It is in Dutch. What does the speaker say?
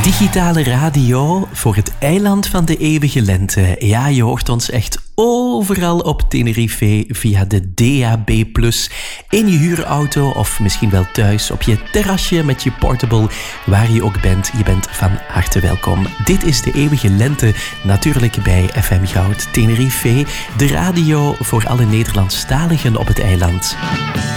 Digitale radio voor het eiland van de eeuwige lente. Ja, je hoort ons echt overal op Tenerife via de DAB+. In je huurauto of misschien wel thuis op je terrasje met je portable. Waar je ook bent, je bent van harte welkom. Dit is de eeuwige lente, natuurlijk bij FM Goud Tenerife. De radio voor alle Nederlandstaligen op het eiland.